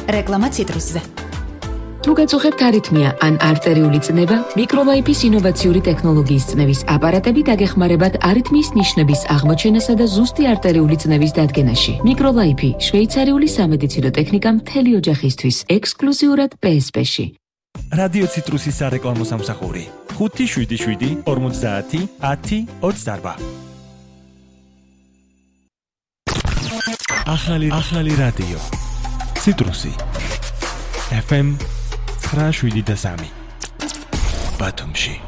რეკლამა ციტრუსზე. თუ გაწუხებთ არითმია ან არტერიული წნება, მიკროლაიფის ინოვაციური ტექნოლოგიის წნევის აპარატები დაგეხმარებათ არითმიის ნიშნების აღმოჩენასა და ზუსტი არტერიული წნევის დადგენაში. მიკროლაიფი შვეიცარიული სამედიცინო ტექნიკა მთელი ოჯახისთვის, ექსკლუზიურად PSP-ში. რადიო ციტრუსის სარეკლამო სამსახური 577 50 10 28. ახალი რადიო ციტრუსი FM 973 ბათუმში.